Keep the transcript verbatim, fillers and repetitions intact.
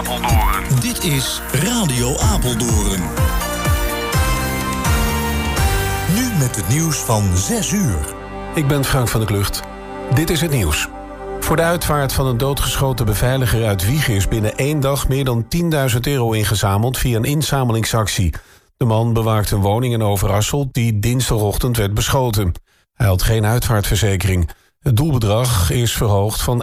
Apeldoorn. Dit is Radio Apeldoorn. Nu met het nieuws van zes uur. Ik ben Frank van der Klucht. Dit is het nieuws. Voor de uitvaart van een doodgeschoten beveiliger uit Wijchen is binnen één dag meer dan tienduizend euro ingezameld via een inzamelingsactie. De man bewaakt een woning in Overasselt die dinsdagochtend werd beschoten. Hij had geen uitvaartverzekering. Het doelbedrag is verhoogd van